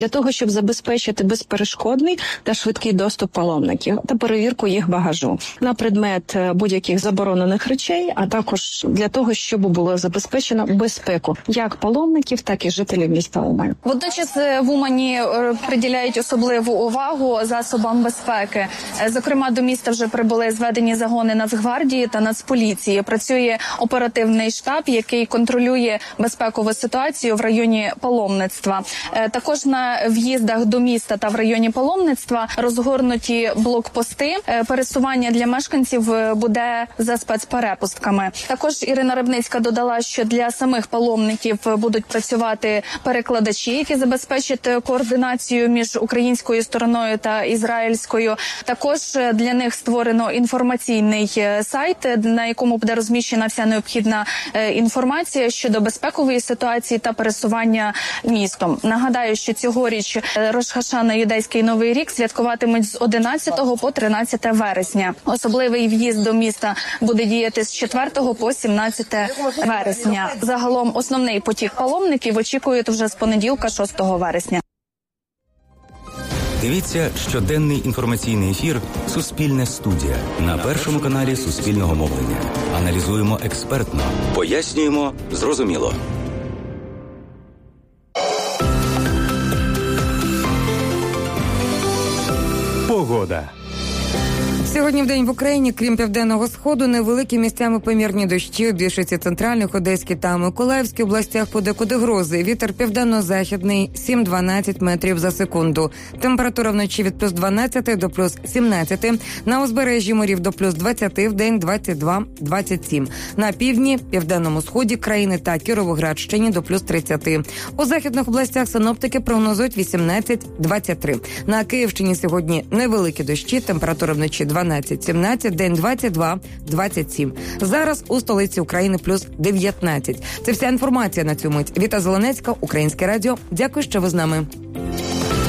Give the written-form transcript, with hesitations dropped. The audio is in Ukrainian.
для того, щоб забезпечити безперешкодний та швидкий доступ паломників та перевірку їх багажу на предмет будь-яких заборонених речей, а також для того, щоб було забезпечено безпеку як паломників, так і жителів міста Умань. Водночас в Умані приділяють особливу увагу засобам безпеки. Зокрема, до міста вже прибули зведені загони Нацгвардії та Нацполіції. Працює оперативний штаб, який контролює безпекову ситуацію в районі паломництва. Також на в'їздах до міста та в районі паломництва розгорнуті блокпости. Пересування для мешканців буде за спецперепустками. Також Ірина Рибницька додала, що для самих паломників будуть працювати перекладачі, які забезпечать координацію між українською стороною та ізраїльською. Також для них створено інформаційний сайт, на якому буде розміщена вся необхідна інформація щодо безпекової ситуації та пересування містом. Нагадаю, що цьогоріч Рош Хашана, юдейський Новий рік, святкуватимуть з 11 по 13 вересня. Особливий в'їзд до міста буде діяти з 4 по 17 вересня. Загалом основний потік паломників очікують вже з понеділка, 6 вересня. Дивіться щоденний інформаційний ефір «Суспільне студія» на Першому каналі Суспільного мовлення. Аналізуємо експертно, пояснюємо зрозуміло. Погода. Сьогодні вдень в Україні, крім Південного Сходу, невеликі місцями помірні дощі у більшості центральних, Одеській та Миколаївській областях подекуди грози. Вітер південно-західний 7-12 метрів за секунду. Температура вночі від плюс 12 до плюс 17. На узбережжі морів до плюс 20, вдень 22-27. На півдні, південному сході країни та Кіровоградщині до плюс 30. У західних областях синоптики прогнозують 18-23. На Київщині сьогодні невеликі дощі, температура вночі 12-17, день 22-27. Зараз у столиці України плюс 19. Це вся інформація на цю мить. Віта Зеленецька, Українське радіо. Дякую, що ви з нами.